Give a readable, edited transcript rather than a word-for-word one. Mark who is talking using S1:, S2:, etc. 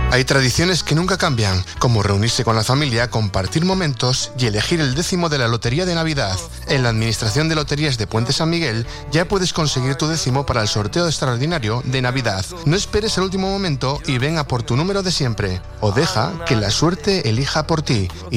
S1: Hay tradiciones que nunca cambian, como reunirse con la familia, compartir momentos y elegir el décimo de la Lotería de Navidad. En la Administración de Loterías de Puente San Miguel ya puedes conseguir tu décimo para el sorteo extraordinario de Navidad. No esperes el último momento y ven a por tu número de siempre. O deja que la suerte elija por ti.